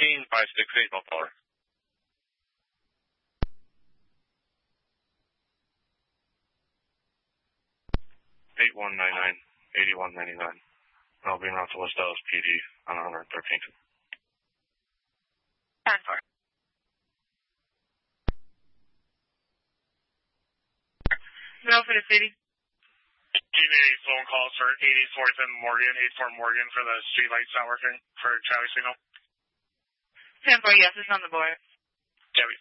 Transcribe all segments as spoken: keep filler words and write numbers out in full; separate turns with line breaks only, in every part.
sixteen, five six eight, no caller. eight one nine nine, eighty-one ninety-nine. I'll be around to West Dallas P D on one hundred thirteenth.
ten four. Go for the city.
Give me a phone call for eighty-fourth and Morgan, eighty-four Morgan for the street lights not working for Charlie signal.
ten four, yes, it's on the board.
Chevy.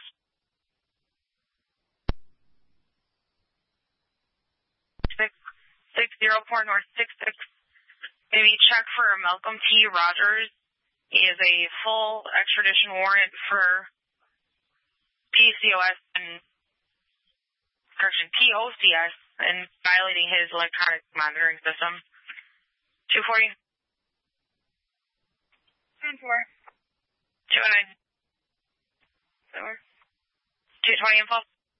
Six six zero four North six six. Maybe check for Malcolm T. Rogers. He is a full extradition warrant for P C O S and correction P O C S and violating his electronic monitoring system. Two forty. Ten four. Two nine. Four. Two twenty info.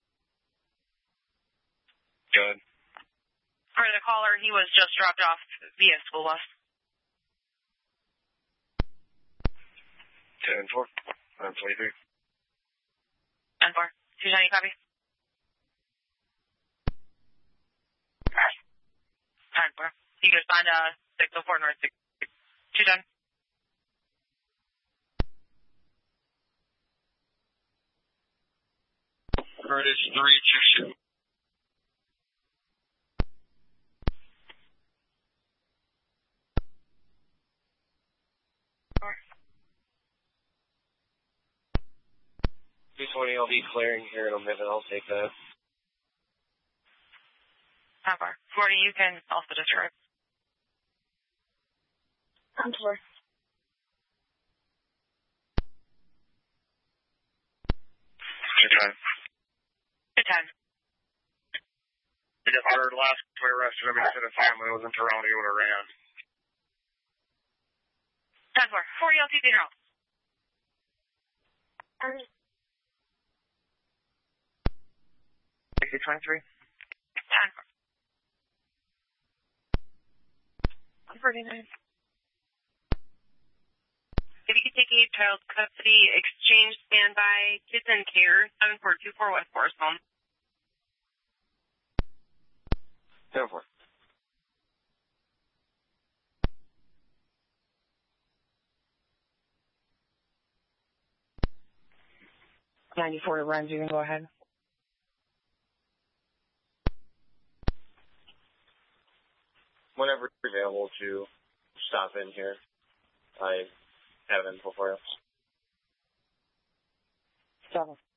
Good.
For the caller, he was just dropped off via school bus.
ten four. I'm twenty-three.
ten four. two ninety copy. ten four. You can respond to six oh four North six two ten.
British three two two. two twenty, I'll be clearing here in a minute. I'll take that.
ten four. forty, you can also disregard. ten four.
two ten.
two ten.
Because our last we arrested him, he said his family was in Toronto, he would have ran.
ten four. forty L T P now.
sixty twenty-three.
ten four. one forty-nine. If you could take a child custody exchange standby, kids in care, seven four two four West Forest Home.
ten four.
ninety-four to runs, you can go ahead.
Whenever you're available to stop in here, I have info for you.
Seven.